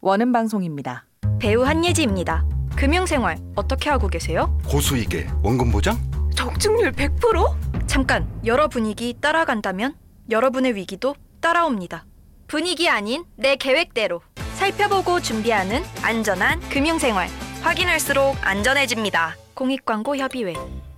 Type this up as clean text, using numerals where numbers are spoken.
원음 방송입니다. 배우 한예지입니다. 금융생활 어떻게 하고 계세요? 고수익에 원금 보장? 적중률 100%? 잠깐, 여러 분위기 따라간다면 여러분의 위기도 따라옵니다. 분위기 아닌 내 계획대로 살펴보고 준비하는 안전한 금융생활. 확인할수록 안전해집니다. 공익광고협의회.